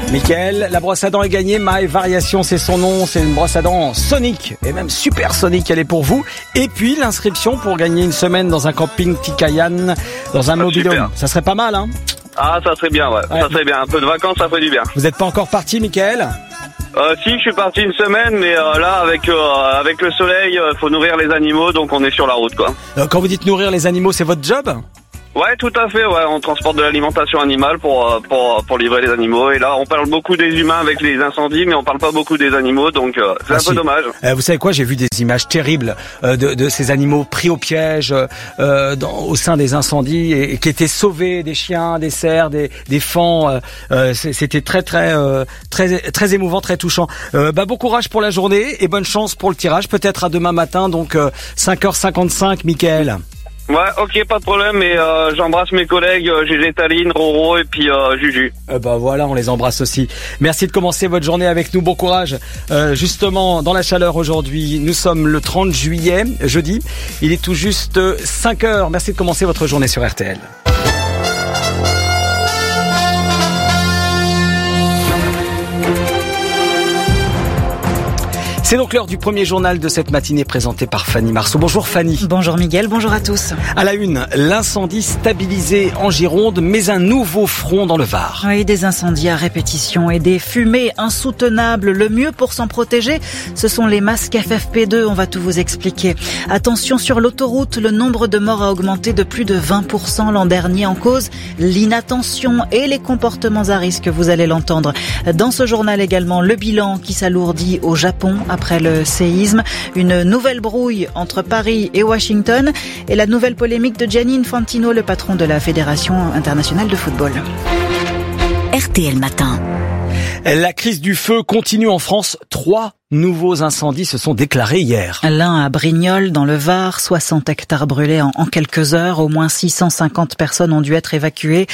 Mickaël, la brosse à dents est gagnée. My Variation, c'est son nom. C'est une brosse à dents sonique et même supersonique. Elle est pour vous. Et puis l'inscription pour gagner une semaine dans un camping Tikayan, dans un mobil-home. Ça serait pas mal, hein? Ah, ça serait bien, ouais. Ça serait bien. Un peu de vacances, ça ferait du bien. Vous n'êtes pas encore parti, Mickaël? Si, je suis parti une semaine, mais là, avec le soleil, faut nourrir les animaux, donc on est sur la route, quoi. Quand vous dites nourrir les animaux, c'est votre job? Ouais, tout à fait, ouais. On transporte de l'alimentation animale pour livrer les animaux. Et là, on parle beaucoup des humains avec les incendies, mais on parle pas beaucoup des animaux, donc c'est un peu dommage. Vous savez quoi? J'ai vu des images terribles de ces animaux pris au piège au sein des incendies et qui étaient sauvés, des chiens, des cerfs, des faons. C'était très émouvant, très touchant. Bon courage pour la journée et bonne chance pour le tirage. Peut-être à demain matin, donc 5h55, Mickaël. Ouais, ok, pas de problème, et j'embrasse mes collègues Gégé, Taline, Roro et puis Juju. Voilà, on les embrasse aussi. Merci de commencer votre journée avec nous, bon courage. Justement, dans la chaleur aujourd'hui, nous sommes le 30 juillet, jeudi. Il est tout juste 5h. Merci de commencer votre journée sur RTL. C'est donc l'heure du premier journal de cette matinée présenté par Fanny Marceau. Bonjour Fanny. Bonjour Miguel, bonjour à tous. À la une, l'incendie stabilisé en Gironde, mais un nouveau front dans le Var. Oui, des incendies à répétition et des fumées insoutenables. Le mieux pour s'en protéger, ce sont les masques FFP2. On va tout vous expliquer. Attention sur l'autoroute, le nombre de morts a augmenté de plus de 20% l'an dernier. En cause, l'inattention et les comportements à risque. Vous allez l'entendre. Dans ce journal également, le bilan qui s'alourdit au Japon après le séisme, une nouvelle brouille entre Paris et Washington et la nouvelle polémique de Gianni Infantino, le patron de la Fédération internationale de football. RTL Matin. La crise du feu continue en France. 3 nouveaux incendies se sont déclarés hier. L'un à Brignoles, dans le Var, 60 hectares brûlés en quelques heures. Au moins 650 personnes ont dû être évacuées.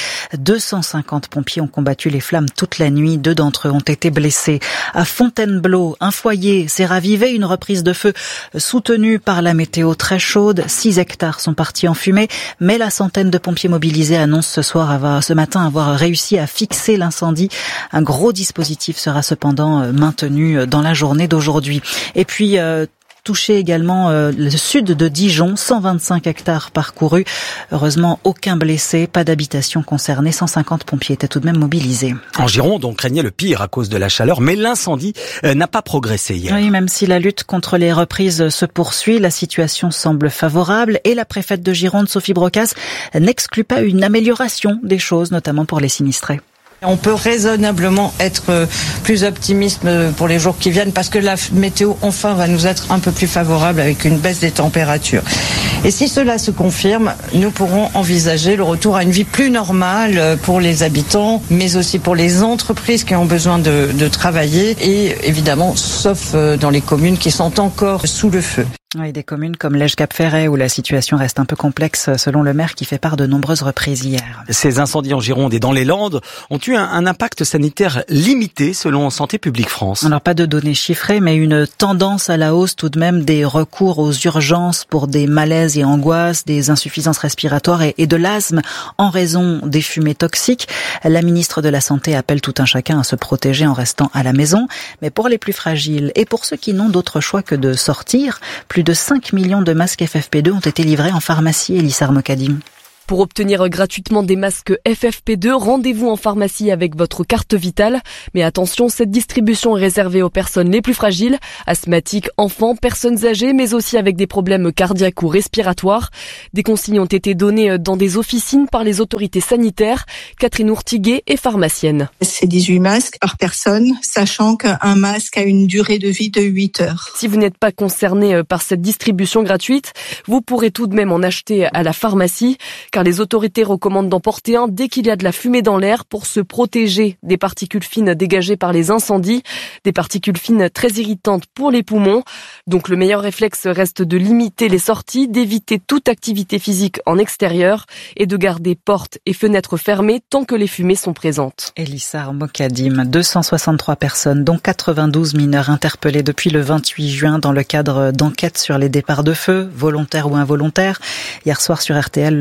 250 pompiers ont combattu les flammes toute la nuit. 2 d'entre eux ont été blessés. À Fontainebleau, un foyer s'est ravivé. Une reprise de feu soutenue par la météo très chaude. 6 hectares sont partis en fumée. Mais la centaine de pompiers mobilisés annonce ce matin avoir réussi à fixer l'incendie. Un gros dispositif sera cependant maintenu dans la journée d'aujourd'hui. Et puis touché également le sud de Dijon, 125 hectares parcourus. Heureusement, aucun blessé, pas d'habitation concernée. 150 pompiers étaient tout de même mobilisés. En Gironde, on craignait le pire à cause de la chaleur, mais l'incendie n'a pas progressé hier. Oui, même si la lutte contre les reprises se poursuit, la situation semble favorable et la préfète de Gironde, Sophie Brocas, n'exclut pas une amélioration des choses, notamment pour les sinistrés. On peut raisonnablement être plus optimiste pour les jours qui viennent parce que la météo enfin va nous être un peu plus favorable avec une baisse des températures. Et si cela se confirme, nous pourrons envisager le retour à une vie plus normale pour les habitants, mais aussi pour les entreprises qui ont besoin de travailler et évidemment, sauf dans les communes qui sont encore sous le feu. Oui, des communes comme Lège-Cap-Ferret où la situation reste un peu complexe selon le maire qui fait part de nombreuses reprises hier. Ces incendies en Gironde et dans les Landes ont eu un impact sanitaire limité selon Santé publique France. Alors pas de données chiffrées mais une tendance à la hausse tout de même des recours aux urgences pour des malaises et angoisses, des insuffisances respiratoires et de l'asthme en raison des fumées toxiques. La ministre de la Santé appelle tout un chacun à se protéger en restant à la maison. Mais pour les plus fragiles et pour ceux qui n'ont d'autre choix que de sortir, plus de 5 millions de masques FFP2 ont été livrés en pharmacie, Elissa Mokadim. Pour obtenir gratuitement des masques FFP2, rendez-vous en pharmacie avec votre carte vitale. Mais attention, cette distribution est réservée aux personnes les plus fragiles, asthmatiques, enfants, personnes âgées, mais aussi avec des problèmes cardiaques ou respiratoires. Des consignes ont été données dans des officines par les autorités sanitaires. Catherine Ourtiguet est pharmacienne. C'est 18 masques par personne, sachant qu'un masque a une durée de vie de 8 heures. Si vous n'êtes pas concerné par cette distribution gratuite, vous pourrez tout de même en acheter à la pharmacie, car les autorités recommandent d'en porter un dès qu'il y a de la fumée dans l'air pour se protéger des particules fines dégagées par les incendies, des particules fines très irritantes pour les poumons. Donc le meilleur réflexe reste de limiter les sorties, d'éviter toute activité physique en extérieur et de garder portes et fenêtres fermées tant que les fumées sont présentes. Elissa Mokadim, 263 personnes, dont 92 mineurs interpellés depuis le 28 juin dans le cadre d'enquêtes sur les départs de feu, volontaires ou involontaires. Hier soir sur RTL, le procureur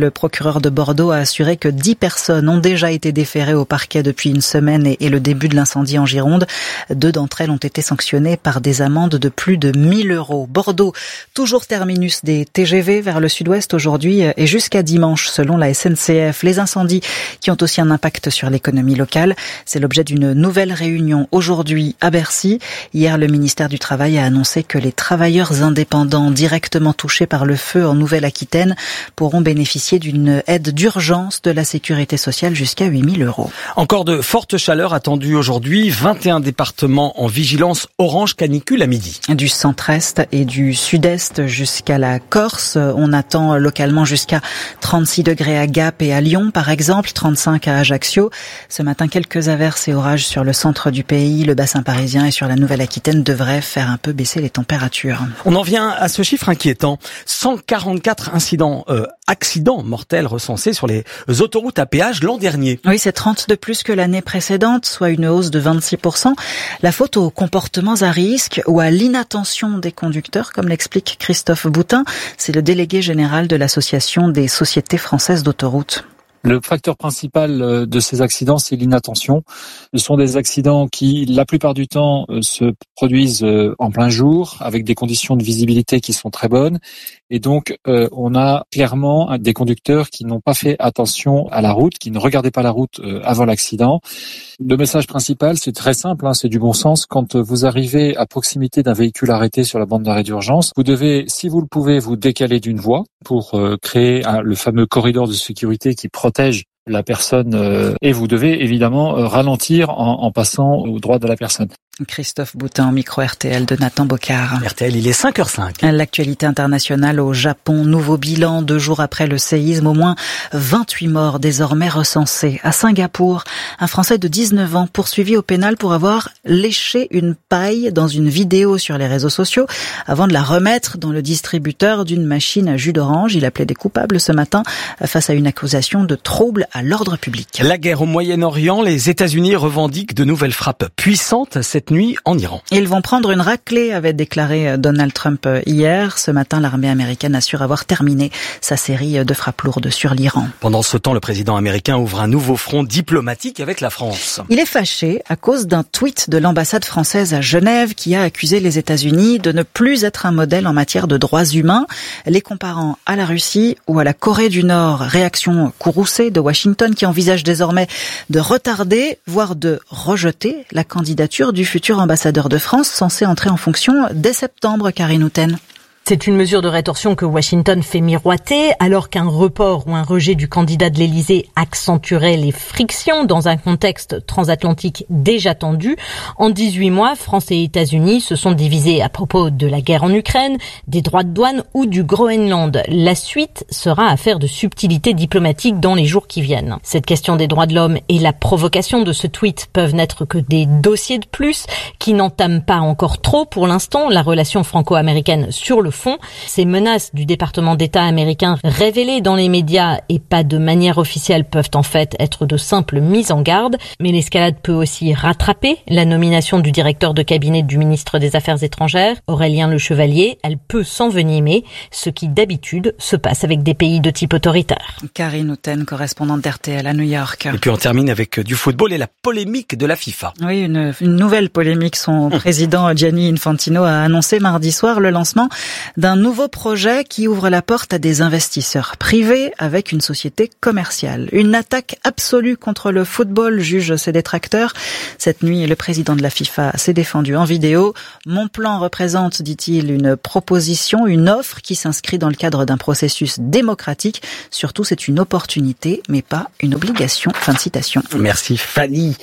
procureur de Bordeaux a assuré que 10 personnes ont déjà été déférées au parquet depuis une semaine et le début de l'incendie en Gironde. 2 d'entre elles ont été sanctionnées par des amendes de plus de 1 000 €. Bordeaux, toujours terminus des TGV vers le sud-ouest aujourd'hui et jusqu'à dimanche selon la SNCF. Les incendies qui ont aussi un impact sur l'économie locale. C'est l'objet d'une nouvelle réunion aujourd'hui à Bercy. Hier, le ministère du Travail a annoncé que les travailleurs indépendants directement touchés par le feu en Nouvelle-Aquitaine pourront bénéficier d'une aide d'urgence de la sécurité sociale jusqu'à 8 000 €. Encore de fortes chaleurs attendues aujourd'hui. 21 départements en vigilance orange canicule à midi. Du centre-est et du sud-est jusqu'à la Corse. On attend localement jusqu'à 36 degrés à Gap et à Lyon, par exemple, 35 à Ajaccio. Ce matin, quelques averses et orages sur le centre du pays, le bassin parisien et sur la Nouvelle-Aquitaine devraient faire un peu baisser les températures. On en vient à ce chiffre inquiétant. 144 accidents mortels recensés sur les autoroutes à péage l'an dernier. Oui, c'est 30 de plus que l'année précédente, soit une hausse de 26%. La faute aux comportements à risque ou à l'inattention des conducteurs, comme l'explique Christophe Boutin. C'est le délégué général de l'Association des sociétés françaises d'autoroutes. Le facteur principal de ces accidents, c'est l'inattention. Ce sont des accidents qui, la plupart du temps, se produisent en plein jour, avec des conditions de visibilité qui sont très bonnes. Et donc, on a clairement des conducteurs qui n'ont pas fait attention à la route, qui ne regardaient pas la route avant l'accident. Le message principal, c'est très simple, c'est du bon sens. Quand vous arrivez à proximité d'un véhicule arrêté sur la bande d'arrêt d'urgence, vous devez, si vous le pouvez, vous décaler d'une voie pour créer le fameux corridor de sécurité qui protège la personne et vous devez évidemment ralentir en passant au droit de la personne. Christophe Boutin, micro RTL de Nathan Bocard. RTL, il est 5h05. L'actualité internationale au Japon, nouveau bilan 2 jours après le séisme, au moins 28 morts désormais recensés. À Singapour, un Français de 19 ans poursuivi au pénal pour avoir léché une paille dans une vidéo sur les réseaux sociaux avant de la remettre dans le distributeur d'une machine à jus d'orange. Il a plaidé coupable ce matin face à une accusation de trouble à l'ordre public. La guerre au Moyen-Orient, les États-Unis revendiquent de nouvelles frappes puissantes cette nuit en Iran. Ils vont prendre une raclée, avait déclaré Donald Trump hier. Ce matin, l'armée américaine assure avoir terminé sa série de frappes lourdes sur l'Iran. Pendant ce temps, le président américain ouvre un nouveau front diplomatique avec la France. Il est fâché à cause d'un tweet de l'ambassade française à Genève qui a accusé les États-Unis de ne plus être un modèle en matière de droits humains, les comparant à la Russie ou à la Corée du Nord. Réaction courroucée de Washington qui envisage désormais de retarder, voire de rejeter la candidature du futur ambassadeur de France censé entrer en fonction dès septembre, Karine Houten. C'est une mesure de rétorsion que Washington fait miroiter, alors qu'un report ou un rejet du candidat de l'Élysée accentuerait les frictions dans un contexte transatlantique déjà tendu. En 18 mois, France et États-Unis se sont divisés à propos de la guerre en Ukraine, des droits de douane ou du Groenland. La suite sera affaire de subtilité diplomatique dans les jours qui viennent. Cette question des droits de l'homme et la provocation de ce tweet peuvent n'être que des dossiers de plus qui n'entament pas encore trop pour l'instant la relation franco-américaine sur le fond. Ces menaces du département d'État américain révélées dans les médias et pas de manière officielle peuvent en fait être de simples mises en garde. Mais l'escalade peut aussi rattraper la nomination du directeur de cabinet du ministre des Affaires étrangères, Aurélien Le Chevalier. Elle peut s'envenimer, ce qui d'habitude se passe avec des pays de type autoritaire. Karine Houten, correspondante d'RTL à New York. Et puis on termine avec du football et la polémique de la FIFA. Oui, une nouvelle polémique. Son président Gianni Infantino a annoncé mardi soir le lancement d'un nouveau projet qui ouvre la porte à des investisseurs privés avec une société commerciale. Une attaque absolue contre le football, jugent ses détracteurs. Cette nuit, le président de la FIFA s'est défendu en vidéo. Mon plan représente, dit-il, une proposition, une offre qui s'inscrit dans le cadre d'un processus démocratique. Surtout, c'est une opportunité, mais pas une obligation. Fin de citation. Merci Fanny.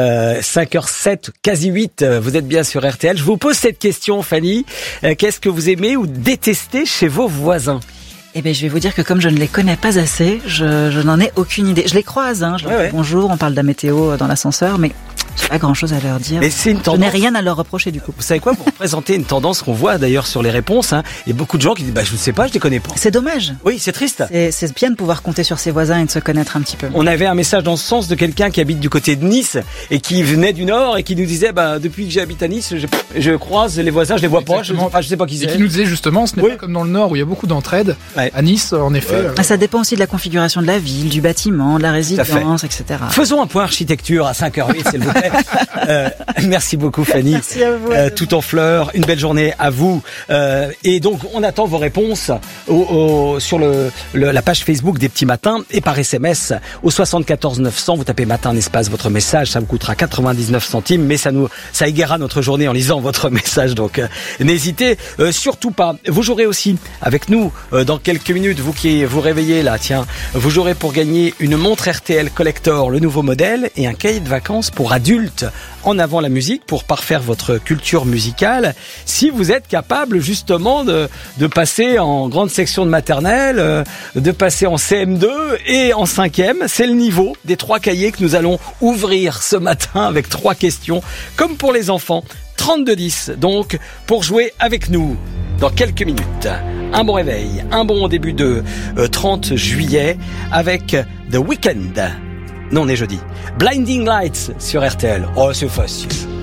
5h07, quasi 8, vous êtes bien sur RTL. Je vous pose cette question, Fanny. Qu'est-ce que vous aimez ou détestez chez vos voisins? Eh bien, je vais vous dire que comme je ne les connais pas assez, je n'en ai aucune idée. Je les croise, je leur dis bonjour, on parle de la météo dans l'ascenseur, mais J'ai pas grand chose à leur dire. Mais c'est une tendance. Je n'ai rien à leur reprocher du coup. Vous savez quoi, pour présenter une tendance qu'on voit d'ailleurs sur les réponses, il y a beaucoup de gens qui disent je ne sais pas, je les connais pas. C'est dommage. Oui, c'est triste. C'est bien de pouvoir compter sur ses voisins et de se connaître un petit peu. On avait un message dans ce sens de quelqu'un qui habite du côté de Nice et qui venait du Nord et qui nous disait depuis que j'habite à Nice, je croise les voisins, je les vois pas, je sais pas qui c'est. Et qui nous disait justement, ce n'est pas comme dans le Nord où il y a beaucoup d'entraide. Ouais. À Nice, en effet. Ça dépend aussi de la configuration de la ville, du bâtiment, de la résidence, etc. Faisons un point architecture à 5h08, s'il vous plaît. Merci beaucoup, Fanny. Merci à vous. Tout en fleurs. Une belle journée à vous. Et donc, on attend vos réponses sur la page Facebook des Petits Matins et par SMS au 74 900. Vous tapez matin en espace votre message. Ça vous coûtera 99 centimes, mais ça égaiera notre journée en lisant votre message. Donc, n'hésitez surtout pas. Vous jouerez aussi avec nous dans quelques minutes. Vous qui vous réveillez là, vous jouerez pour gagner une montre RTL Collector, le nouveau modèle, et un cahier de vacances pour adultes. En avant la musique pour parfaire votre culture musicale. Si vous êtes capable justement de passer en grande section de maternelle, de passer en CM2 et en 5e, c'est le niveau des 3 cahiers que nous allons ouvrir ce matin avec 3 questions, comme pour les enfants. 3210 donc pour jouer avec nous dans quelques minutes. Un bon réveil, un bon début de 30 juillet avec The Weeknd. Non, on est jeudi. Blinding Lights sur RTL. Oh, c'est facile.